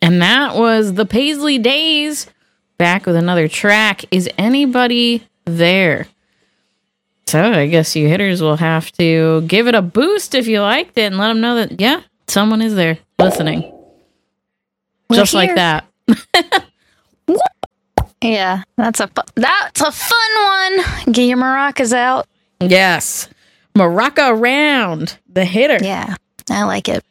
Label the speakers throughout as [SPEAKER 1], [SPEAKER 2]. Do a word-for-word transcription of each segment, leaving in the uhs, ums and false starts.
[SPEAKER 1] And that was the Paisley Days, back with another track. Is anybody there? So I guess you hitters will have to give it a boost if you liked it and let them know that, yeah, someone is there listening.
[SPEAKER 2] We're
[SPEAKER 1] Just
[SPEAKER 2] here.
[SPEAKER 1] like that.
[SPEAKER 2] Yeah, that's a fu- that's a fun one. Get your maracas out.
[SPEAKER 1] Yes. Maraca round, the hitter.
[SPEAKER 2] Yeah, I like it.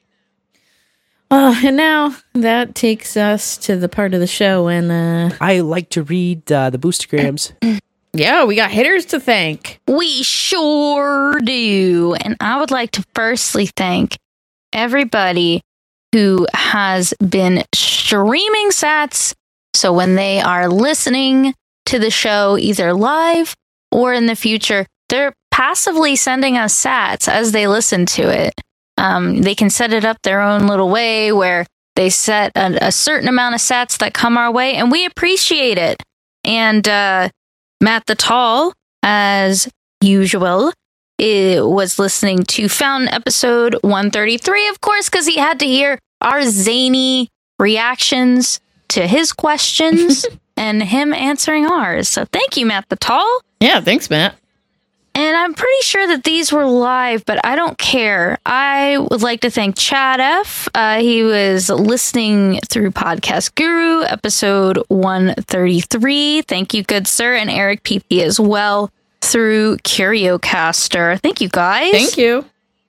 [SPEAKER 1] Uh, and now that takes us to the part of the show when, uh,
[SPEAKER 3] I like to read uh, the boostergrams.
[SPEAKER 1] yeah, we got hitters to thank.
[SPEAKER 2] We sure do. And I would like to firstly thank everybody who has been streaming sats. So when they are listening to the show, either live or in the future, they're passively sending us sats as they listen to it. Um, they can set it up their own little way where they set a, a certain amount of sats that come our way, and we appreciate it. And uh, Matt the Tall, as usual, it was listening to Fountain episode one thirty-three, of course, because he had to hear our zany reactions to his questions and him answering ours. So thank you, Matt the Tall.
[SPEAKER 1] Yeah, thanks, Matt.
[SPEAKER 2] And I'm pretty sure that these were live, but I don't care. I would like to thank Chad F. Uh, he was listening through Podcast Guru, episode one thirty-three. Thank you, good sir. And Eric P P as well through CurioCaster. Thank you, guys.
[SPEAKER 1] Thank you.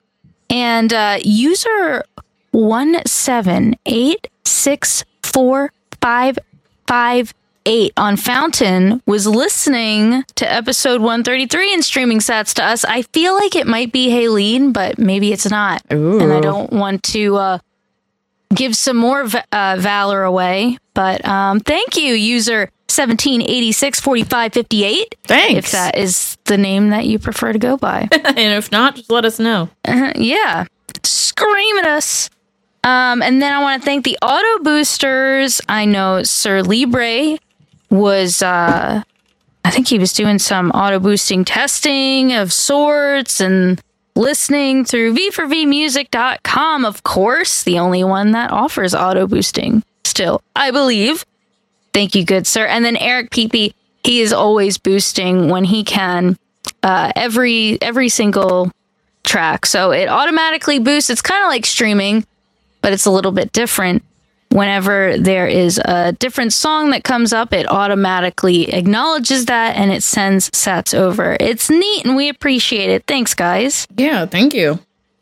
[SPEAKER 2] And uh, user one seven eight six four five five eight on Fountain was listening to episode one thirty-three and streaming sats to us. I feel like it might be Haleen, but maybe it's not.
[SPEAKER 1] Ooh.
[SPEAKER 2] And I don't want to uh, give some more va- uh, valor away. But um, thank you, user seventeen eighty-six forty-five fifty-eight.
[SPEAKER 1] Thanks.
[SPEAKER 2] If that is the name that you prefer to go by.
[SPEAKER 1] And if not, just let us know.
[SPEAKER 2] Uh, yeah. Scream at us. Um, and then I want to thank the auto boosters. I know Sir Libre was, uh, I think he was doing some auto boosting testing of sorts and listening through v four v music dot com, of course, the only one that offers auto boosting still, I believe. Thank you, good sir. And then Eric P P, he is always boosting when he can, uh, every, every single track. So it automatically boosts. It's kind of like streaming, but it's a little bit different. Whenever there is a different song that comes up, it automatically acknowledges that and it sends sats over. It's neat and we appreciate it. Thanks, guys.
[SPEAKER 1] Yeah, thank you.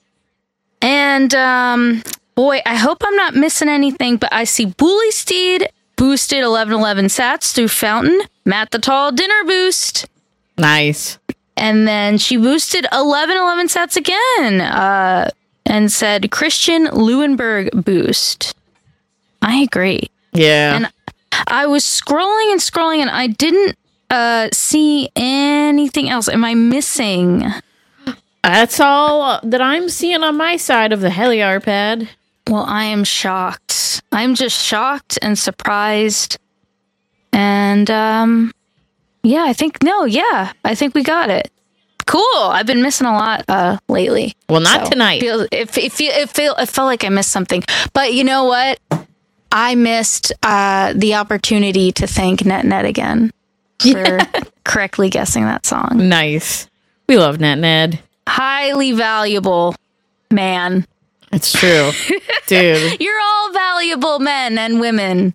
[SPEAKER 2] And, um, boy, I hope I'm not missing anything, but I see Bully Steed boosted eleven eleven sats through Fountain. Matt the Tall dinner boost.
[SPEAKER 1] Nice.
[SPEAKER 2] And then she boosted eleven eleven sats again uh, and said Christian Leuenberg boost. I agree.
[SPEAKER 1] Yeah.
[SPEAKER 2] And I was scrolling and scrolling and I didn't uh, see anything else. Am I missing?
[SPEAKER 1] That's all that I'm seeing on my side of the Heliarpad.
[SPEAKER 2] Well, I am shocked. I'm just shocked and surprised. And, um, yeah, I think, no, yeah, I think we got it. Cool. I've been missing a lot uh, lately.
[SPEAKER 1] Well, not
[SPEAKER 2] So,
[SPEAKER 1] tonight.
[SPEAKER 2] Feel, it, it, feel, it, feel, it felt like I missed something. But you know what? I missed uh, the opportunity to thank NetNet again for correctly guessing that song.
[SPEAKER 1] Nice. We love NetNed.
[SPEAKER 2] Highly valuable, man.
[SPEAKER 1] It's true. Dude.
[SPEAKER 2] You're all valuable men and women.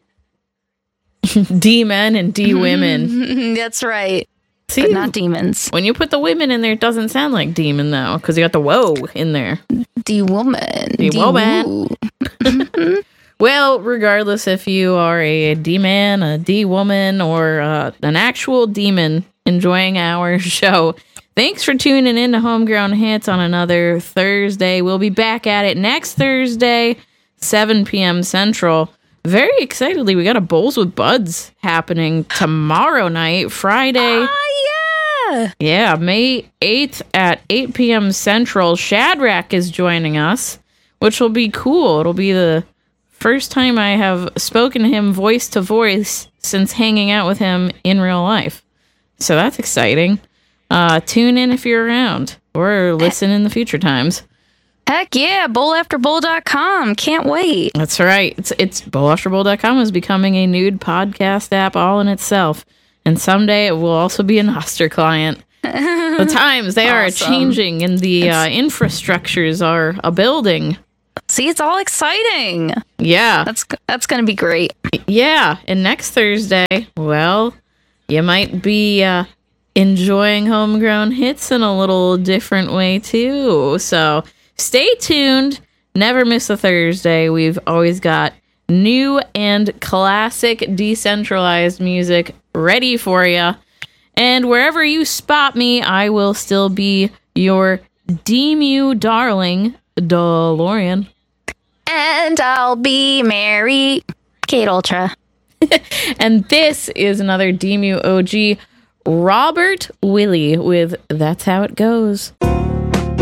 [SPEAKER 1] D men and D women.
[SPEAKER 2] That's right.
[SPEAKER 1] See,
[SPEAKER 2] But not demons.
[SPEAKER 1] when you put the women in there, it doesn't sound like demon, though, because you got the whoa in there.
[SPEAKER 2] D woman.
[SPEAKER 1] D woman.
[SPEAKER 2] woo.
[SPEAKER 1] Well, regardless if you are a D man, a D woman, or uh, an actual demon enjoying our show, thanks for tuning in to Homegrown Hits on another Thursday. We'll be back at it next Thursday, seven p.m. Central. Very excitedly, we got a Bowls with Buds happening tomorrow night, Friday.
[SPEAKER 2] Ah, yeah.
[SPEAKER 1] Yeah, May eighth at eight p.m. Central. Shadrach is joining us, which will be cool. It'll be the first time I have spoken to him voice to voice since hanging out with him in real life. So that's exciting. Uh, tune in if you're around or listen in the future times.
[SPEAKER 2] Heck yeah, bowl after bowl dot com. Can't wait.
[SPEAKER 1] That's right. It's it's bowl after bowl dot com is becoming a nude podcast app all in itself. And someday it will also be an Oster client. The times, they are
[SPEAKER 2] Awesome.
[SPEAKER 1] changing and the uh, infrastructures are a building.
[SPEAKER 2] See, it's all exciting.
[SPEAKER 1] Yeah.
[SPEAKER 2] That's that's going to be great.
[SPEAKER 1] Yeah. And next Thursday, well, you might be uh, enjoying Homegrown Hits in a little different way too. So stay tuned. Never miss a Thursday. We've always got new and classic decentralized music ready for you. And wherever you spot me, I will still be your D-Mew darling, DeLorean.
[SPEAKER 2] And I'll be Mary Kate Ultra.
[SPEAKER 1] And this is another D-Mew O G, Robert Willie with That's How It Goes.